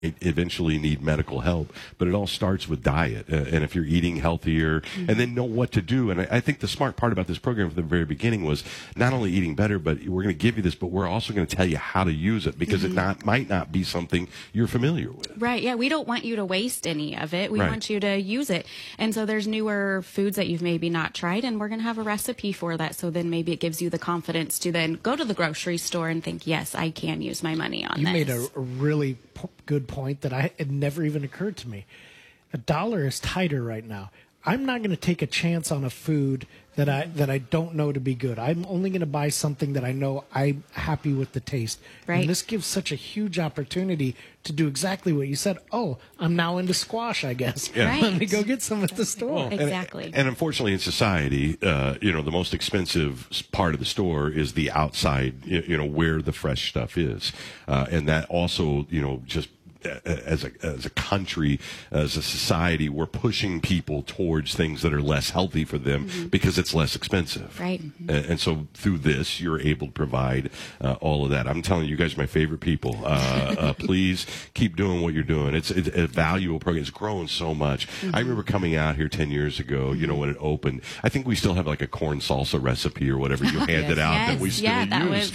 eventually need medical help, but it all starts with diet. And if you're eating healthier, and then know what to do. And I think the smart part about this program from the very beginning was not only eating better, but we're going to give you this, but we're also going to tell you how to use it, because it might not be something you're familiar with. Right. Yeah. We don't want you to waste any of it. We want you to use it. And so there's newer foods that you've maybe not tried, and we're going to have a recipe for that. So then maybe it gives you the confidence to then go to the grocery store and think, yes, I can use my money on this. You made a really good point that it never even occurred to me. The dollar is tighter right now. I'm not going to take a chance on a food that I don't know to be good. I'm only going to buy something that I know I'm happy with the taste. Right. And this gives such a huge opportunity to do exactly what you said. Oh, I'm now into squash, I guess. Yeah. Right. Let me go get some at the store. Well, Exactly. And unfortunately, in society, the most expensive part of the store is the outside, where the fresh stuff is. And that also, just as a country, as a society, we're pushing people towards things that are less healthy for them because it's less expensive. Right. And so through this, you're able to provide all of that. I'm telling you guys are my favorite people. Please keep doing what you're doing. It's a valuable program. It's grown so much. I remember coming out here 10 years ago, when it opened. I think we still have like a corn salsa recipe or whatever you handed out that we still use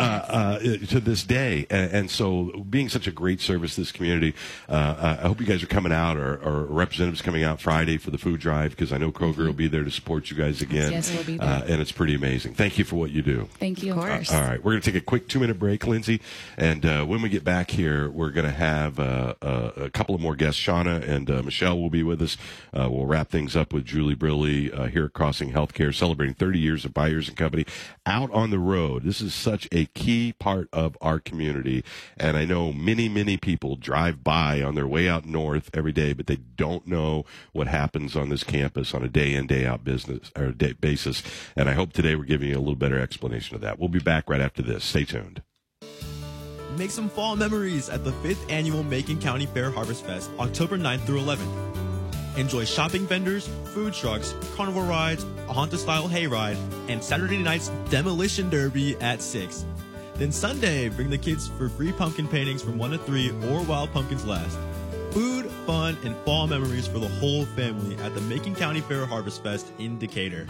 to this day. And so being such a great service to this community, I hope you guys are coming out, or representatives coming out Friday for the food drive, because I know Kroger will be there to support you guys again. Yes, we'll be there. And it's pretty amazing. Thank you for what you do. Thank you. Of course. All right, we're going to take a quick 2-minute break, Lindsay, and when we get back here, we're going to have a couple of more guests. Shauna and Michelle will be with us. We'll wrap things up with Julie Briley here at Crossing Healthcare, celebrating 30 years of Byers and Company out on the road. This is such a key part of our community, and I know many, many people drive by on their way out north every day, but they don't know what happens on this campus on a day in, day out basis. And I hope today we're giving you a little better explanation of that. We'll be back right after this. Stay tuned. Make some fall memories at the 5th Annual Macon County Fair Harvest Fest, October 9th through 11th. Enjoy shopping vendors, food trucks, carnival rides, a Haunted-style hayride, and Saturday night's Demolition Derby at 6. Then Sunday, bring the kids for free pumpkin paintings from 1 to 3 or while pumpkins last. Food, fun, and fall memories for the whole family at the Macon County Fair Harvest Fest in Decatur.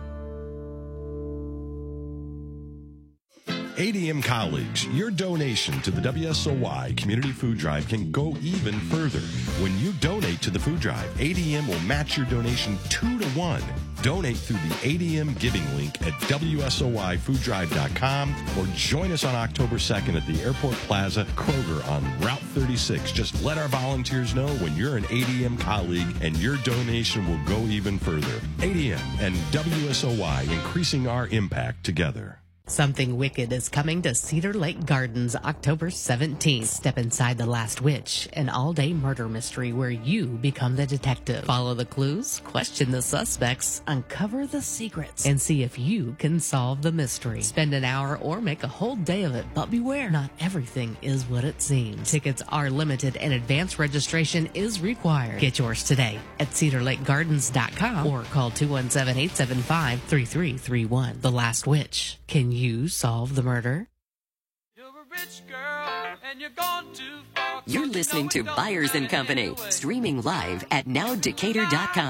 ADM colleagues, your donation to the WSOY Community Food Drive can go even further. When you donate to the food drive, ADM will match your donation 2 to 1. Donate through the ADM giving link at WSOYFoodDrive.com or join us on October 2nd at the Airport Plaza, Kroger on Route 36. Just let our volunteers know when you're an ADM colleague, and your donation will go even further. ADM and WSOY, increasing our impact together. Something Wicked is coming to Cedar Lake Gardens October 17th. Step inside The Last Witch, an all-day murder mystery where you become the detective. Follow the clues, question the suspects, uncover the secrets, and see if you can solve the mystery. Spend an hour or make a whole day of it, but beware, not everything is what it seems. Tickets are limited and advance registration is required. Get yours today at cedarlakegardens.com or call 217-875-3331. The Last Witch. Can you solve the murder? You're a rich girl and you're gone too far. You're listening to Byers and Company, streaming live at nowdecatur.com.